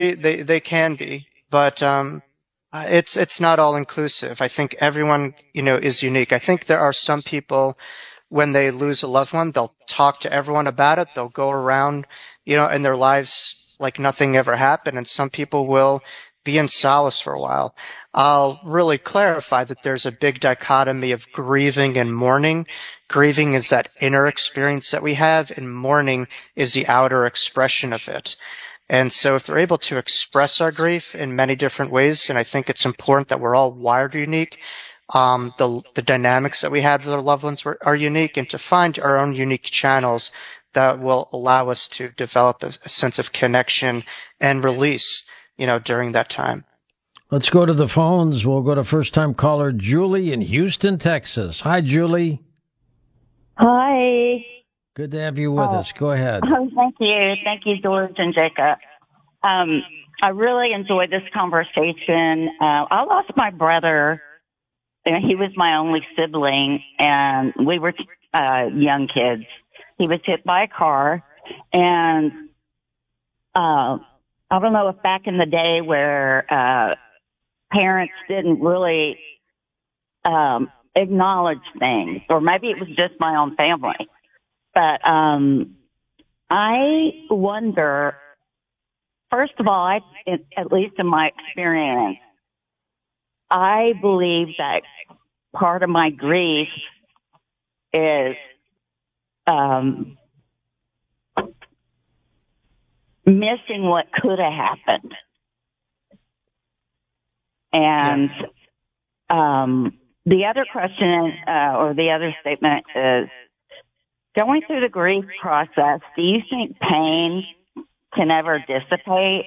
they can be, but it's not all inclusive. I think everyone, is unique. I think there are some people when they lose a loved one, they'll talk to everyone about it. They'll go around, in their lives like nothing ever happened. And some people will be in solace for a while. I'll really clarify that there's a big dichotomy of grieving and mourning. Grieving is that inner experience that we have, and mourning is the outer expression of it. And so if we're able to express our grief in many different ways, and I think it's important that we're all wired unique, the dynamics that we have with our loved ones are unique, and to find our own unique channels that will allow us to develop a sense of connection and release, during that time. Let's go to the phones. We'll go to first-time caller Julie in Houston, Texas. Hi, Julie. Hi. Good to have you with us. Go ahead. Oh, thank you. Thank you, George and Jacob. I really enjoyed this conversation. I lost my brother. He was my only sibling, and we were young kids. He was hit by a car, and I don't know if back in the day where parents didn't really acknowledge things, or maybe it was just my own family. But I wonder, first of all, at least in my experience, I believe that part of my grief is missing what could have happened. And the other question or the other statement is, going through the grief process, do you think pain can ever dissipate?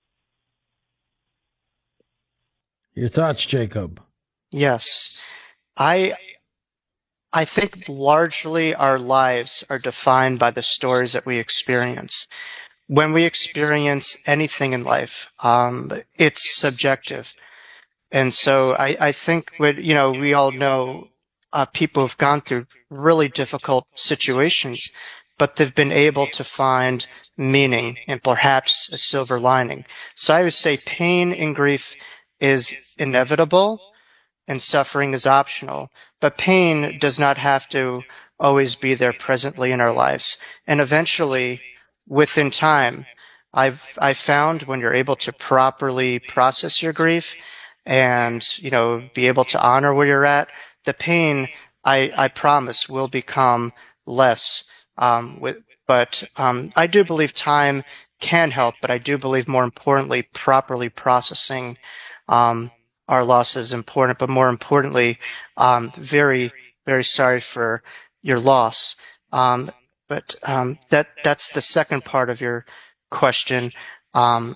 Your thoughts, Jacob? Yes. I think largely our lives are defined by the stories that we experience. When we experience anything in life, it's subjective. And so I think we all know people who've gone through really difficult situations, but they've been able to find meaning and perhaps a silver lining. So I would say pain and grief is inevitable and suffering is optional, but pain does not have to always be there presently in our lives. And eventually, within time, I've found when you're able to properly process your grief and, be able to honor where you're at, the pain, I promise, will become less. But I do believe time can help, but I do believe more importantly, properly processing our loss is important. But more importantly, very, very sorry for your loss. But that's the second part of your question. And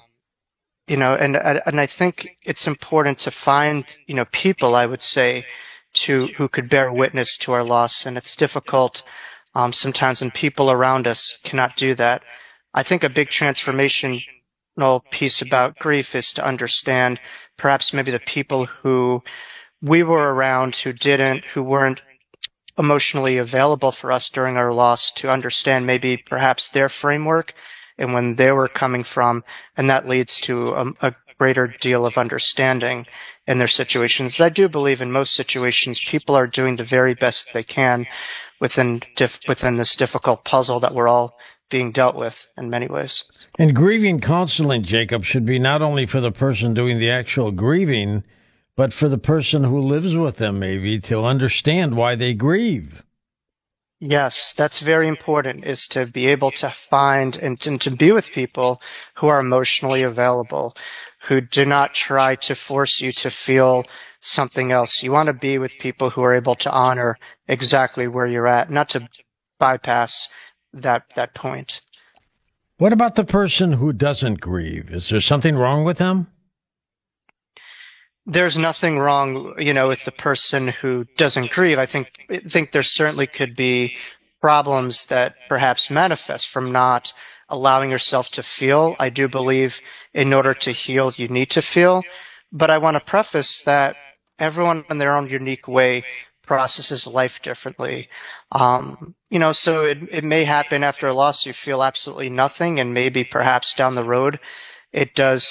I think it's important to find, people, I would say, who could bear witness to our loss. And it's difficult, sometimes when people around us cannot do that. I think a big transformational piece about grief is to understand perhaps maybe the people who we were around who weren't emotionally available for us during our loss, to understand maybe perhaps their framework and when they were coming from, and that leads to a greater deal of understanding in their situations. I do believe in most situations people are doing the very best they can within this difficult puzzle that we're all being dealt with in many ways. And grieving counseling, Jacob, should be not only for the person doing the actual grieving, but for the person who lives with them, maybe, to understand why they grieve. Yes, that's very important, is to be able to find and to be with people who are emotionally available, who do not try to force you to feel something else. You want to be with people who are able to honor exactly where you're at, not to bypass that point. What about the person who doesn't grieve? Is there something wrong with them? There's nothing wrong, with the person who doesn't grieve. I think there certainly could be problems that perhaps manifest from not allowing yourself to feel. I do believe in order to heal, you need to feel. But I want to preface that everyone in their own unique way processes life differently. So it may happen after a loss, you feel absolutely nothing, and maybe perhaps down the road it does